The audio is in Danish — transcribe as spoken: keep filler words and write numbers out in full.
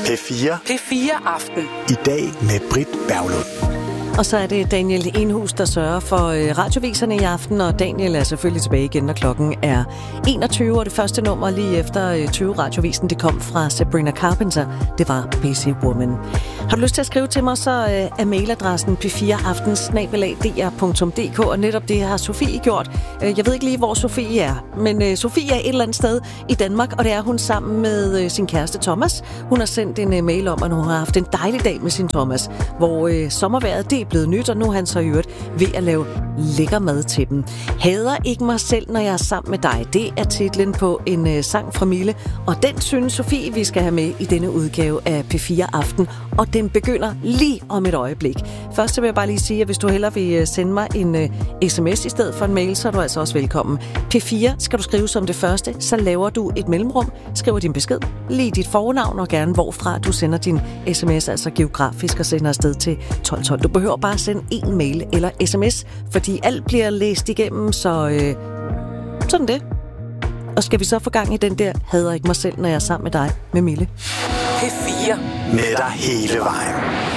P fire. P fire Aften. I dag med Britt Berglund. Og så er det Daniel Enhus, der sørger for radioviserne i aften, og Daniel er selvfølgelig tilbage igen, når klokken er enogtyve, og det første nummer lige efter tyve radiovisen, det kom fra Sabrina Carpenter. Det var Busy Woman. Har du lyst til at skrive til mig, så er mailadressen p fire aften snabel-a d r punktum d k, og netop det har Sofie gjort. Jeg ved ikke lige, hvor Sofie er, men Sofie er et eller andet sted i Danmark, og det er hun sammen med sin kæreste Thomas. Hun har sendt en mail om, at hun har haft en dejlig dag med sin Thomas, hvor sommervejret det er blevet nyt, og nu er han så i øvrigt ved at lave lækker mad til dem. Hader ikke mig selv, når jeg er sammen med dig. Det er titlen på en uh, sang fra Mille, og den synes Sofie, vi skal have med i denne udgave af P fire Aften, og den begynder lige om et øjeblik. Først så vil jeg bare lige sige, at hvis du hellere vil sende mig en uh, sms i stedet for en mail, så er du altså også velkommen. P fire skal du skrive som det første, så laver du et mellemrum, skriver din besked, lige dit fornavn og gerne hvorfra du sender din sms, altså geografisk, og sender afsted til tolv tolv. Du behøver bare sende en mail eller sms, fordi alt bliver læst igennem, så øh, sådan det. Og skal vi så få gang i den der hader ikke mig selv, når jeg er sammen med dig, med Mille. P fire. Med dig hele vejen.